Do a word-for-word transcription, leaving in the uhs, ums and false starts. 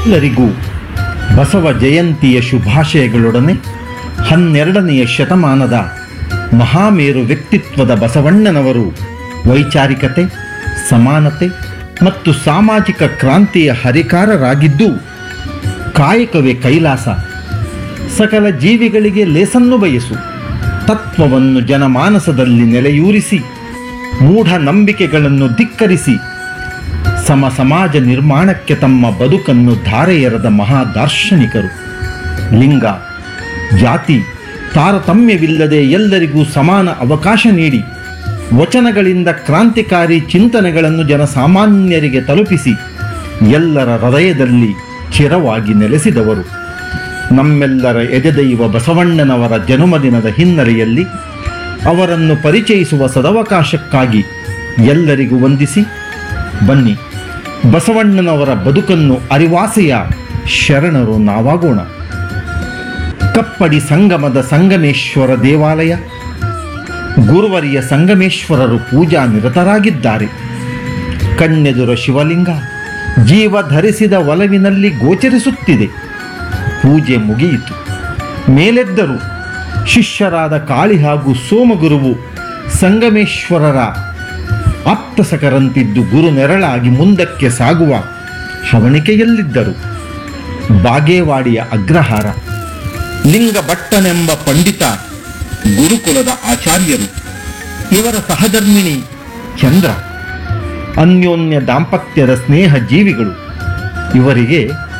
ಎಲ್ಲರಿಗೂ ಬಸವ ಜಯಂತಿಯ ಶುಭಾಶಯಗಳೊಡನೆ ಹನ್ನೆರಡನೆಯ ಶತಮಾನದ ಮಹಾಮೇರು ವ್ಯಕ್ತಿತ್ವದ ಬಸವಣ್ಣನವರು ವೈಚಾರಿಕತೆ, ಸಮಾನತೆ ಮತ್ತು ಸಾಮಾಜಿಕ ಕ್ರಾಂತಿಯ ಹರಿಕಾರರಾಗಿದ್ದು, ಕಾಯಕವೇ ಕೈಲಾಸ, ಸಕಲ ಜೀವಿಗಳಿಗೆ ಲೇಸನ್ನು ಬಯಸು ತತ್ವವನ್ನು ಜನಮಾನಸದಲ್ಲಿ ನೆಲೆಯೂರಿಸಿ, ಮೂಢ ನಂಬಿಕೆಗಳನ್ನು ಧಿಕ್ಕರಿಸಿ ಸಮ ಸಮಾಜ ನಿರ್ಮಾಣಕ್ಕೆ ತಮ್ಮ ಬದುಕನ್ನು ಧಾರೆ ಎರೆದ ಮಹಾದಾರ್ಶನಿಕರು. ಲಿಂಗ, ಜಾತಿ ತಾರತಮ್ಯವಿಲ್ಲದೆ ಎಲ್ಲರಿಗೂ ಸಮಾನ ಅವಕಾಶ ನೀಡಿ ವಚನಗಳಿಂದ ಕ್ರಾಂತಿಕಾರಿ ಚಿಂತನೆಗಳನ್ನು ಜನಸಾಮಾನ್ಯರಿಗೆ ತಲುಪಿಸಿ ಎಲ್ಲರ ಹೃದಯದಲ್ಲಿ ಚಿರವಾಗಿ ನೆಲೆಸಿದವರು. ನಮ್ಮೆಲ್ಲರ ಎದೆದೈವ ಬಸವಣ್ಣನವರ ಜನ್ಮದಿನದ ಹಿನ್ನೆಲೆಯಲ್ಲಿ ಅವರನ್ನು ಪರಿಚಯಿಸುವ ಸದವಕಾಶಕ್ಕಾಗಿ ಎಲ್ಲರಿಗೂ ವಂದಿಸಿ ಬನ್ನಿ, ಬಸವಣ್ಣನವರ ಬದುಕನ್ನು ಅರಿವಾಸೆಯ ಶರಣರು ನಾವಾಗೋಣ. ಕಪ್ಪಡಿ ಸಂಗಮದ ಸಂಗಮೇಶ್ವರ ದೇವಾಲಯ, ಗುರುವರಿಯ ಸಂಗಮೇಶ್ವರರು ಪೂಜಾ ನಿರತರಾಗಿದ್ದಾರೆ. ಕಣ್ಣೆದುರ ಶಿವಲಿಂಗ ಜೀವ ಧರಿಸಿದ ಒಲವಿನಲ್ಲಿ ಗೋಚರಿಸುತ್ತಿದೆ. ಪೂಜೆ ಮುಗಿಯಿತು. ಮೇಲೆದ್ದರು ಶಿಷ್ಯರಾದ ಕಾಳಿ ಹಾಗೂ ಸೋಮಗುರುವು ಸಂಗಮೇಶ್ವರರ ಆಪ್ತಸಕರಂತಿದ್ದು ಗುರು ನೆರಳಾಗಿ ಮುಂದಕ್ಕೆ ಸಾಗುವ ಹವಣಿಕೆಯಲ್ಲಿದ್ದರು. ಬಾಗೇವಾಡಿಯ ಅಗ್ರಹಾರ ಲಿಂಗಭಟ್ಟನೆಂಬ ಪಂಡಿತ ಗುರುಕುಲದ ಆಚಾರ್ಯರು, ಇವರ ಸಹಧರ್ಮಿಣಿ ಚಂದ್ರ ಅನ್ಯೋನ್ಯ ದಾಂಪತ್ಯದ ಸ್ನೇಹ ಜೀವಿಗಳು. ಇವರಿಗೆ